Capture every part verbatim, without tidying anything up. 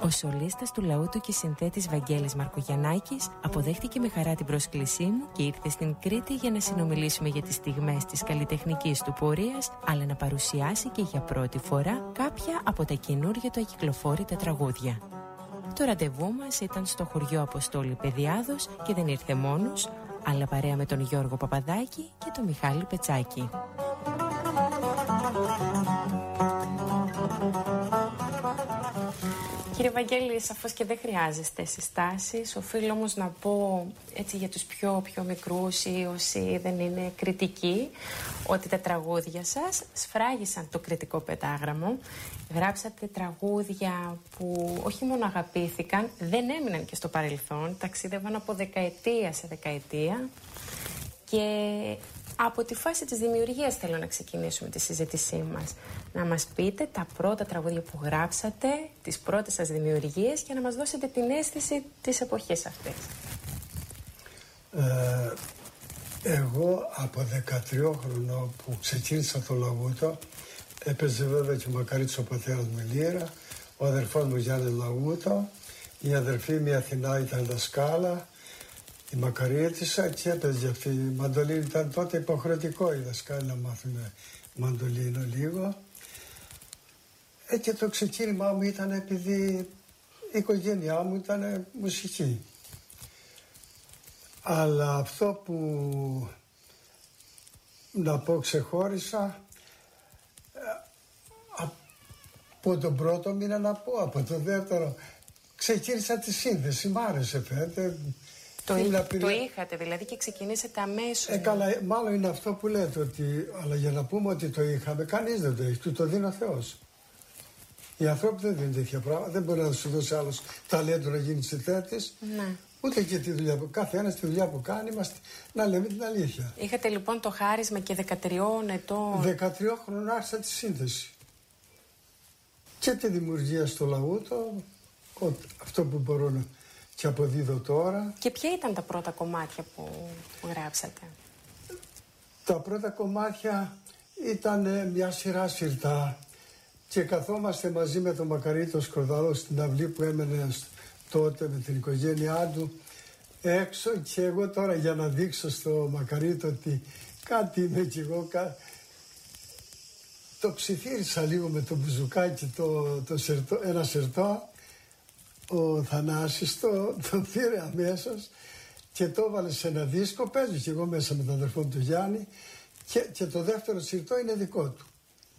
Ο σολίστας του λαού του και συνθέτης Βαγγέλης Μαρκογιαννάκης αποδέχτηκε με χαρά την πρόσκλησή μου και ήρθε στην Κρήτη για να συνομιλήσουμε για τις στιγμές της καλλιτεχνικής του πορείας, αλλά να παρουσιάσει και για πρώτη φορά κάποια από τα καινούργια του ακυκλοφόρητα τραγούδια. Το ραντεβού μας ήταν στο χωριό Αποστόλη Παιδιάδος και δεν ήρθε μόνος, αλλά παρέα με τον Γιώργο Παπαδάκη και τον Μιχάλη Πετσάκη. Κύριε Βαγγέλη, σαφώς και δεν χρειάζεστε συστάσεις. Οφείλω όμως να πω έτσι για τους πιο, πιο μικρούς ή όσοι δεν είναι κριτικοί, ότι τα τραγούδια σας σφράγισαν το κριτικό πεντάγραμμο. Γράψατε τραγούδια που όχι μόνο αγαπήθηκαν, δεν έμειναν και στο παρελθόν, ταξίδευαν από δεκαετία σε δεκαετία. Και από τη φάση της δημιουργίας θέλω να ξεκινήσουμε τη συζήτησή μας. Να μας πείτε τα πρώτα τραγούδια που γράψατε, τις πρώτες σας δημιουργίες και να μας δώσετε την αίσθηση της εποχής αυτής. Ε, εγώ από δεκατρία χρονών που ξεκίνησα το Λαγούτο, έπαιζε βέβαια και ο Μακαρίτης ο πατέρας μου λύρα, ο αδερφός μου Γιάννης Λαγούτο, η αδερφή μου η Αθηνά ήταν δασκάλα, η Μακαρίτισσα και έπαιζε αυτή. Η μαντολίνη ήταν τότε υποχρεωτικό οι δασκάλοι να μάθουν μαντολίνο λίγο. Ε, και το ξεκίνημά μου ήταν επειδή η οικογένειά μου ήταν μουσική. Αλλά αυτό που να πω ξεχώρισα, από τον πρώτο μήνα να πω, από τον δεύτερο ξεκίνησα τη σύνδεση, μ' άρεσε φαίνεται. Το, εί, το είχατε δηλαδή και ξεκινήσατε αμέσως. Ε, καλά, μάλλον είναι αυτό που λέτε, ότι, αλλά για να πούμε ότι το είχαμε, κανείς δεν το έχει, του το δίνει ο Θεός. Οι άνθρωποι δεν δίνουν τέτοια πράγματα, δεν μπορεί να σου δώσει άλλος ταλέντο να γίνει συνθέτης. Ναι. Ούτε και τη δουλειά που κάθε ένας τη δουλειά που κάνει, είμαστε, να λέμε την αλήθεια. Είχατε λοιπόν το χάρισμα και δεκατριών ετών. δεκατρία χρονών άρχισα τη σύνθεση. Και τη δημιουργία στο Λαγούτο, αυτό που μπορώ να και αποδίδω τώρα. Και ποια ήταν τα πρώτα κομμάτια που, που γράψατε? Τα πρώτα κομμάτια ήταν μια σειρά συρτά και καθόμαστε μαζί με τον Μακαρίτο Σκορδαλό στην αυλή που έμενε τότε με την οικογένειά του έξω, και εγώ τώρα για να δείξω στο Μακαρίτο ότι κάτι είμαι κι εγώ, κα... το ψιθύρισα λίγο με το μπουζουκάκι το, το σερτό, ένα σερτό. Ο Θανάσης το, το πήρε αμέσως και το έβαλε σε ένα δίσκο. Παίζω κι εγώ μέσα με τον αδερφό του Γιάννη, και, και το δεύτερο συρτό είναι δικό του.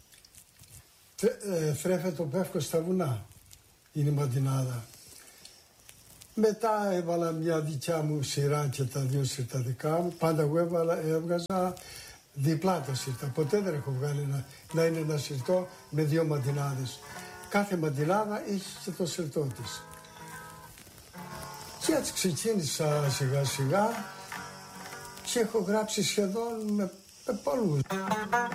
Ε, θρέφεται το πεύκο στα βουνά, είναι η μαντινάδα. Μετά έβαλα μια δικιά μου σειρά και τα δύο συρτά δικά μου. Πάντα εγώ έβαλα, έβγαζα διπλά τα συρτά. Ποτέ δεν έχω βγάλει να, να είναι ένα συρτό με δύο μαντινάδες. Κάθε μαντινάδα είχε και το συρτό της. Και έτσι ξεκίνησα σιγά σιγά και έχω γράψει σχεδόν με, με πολλούς.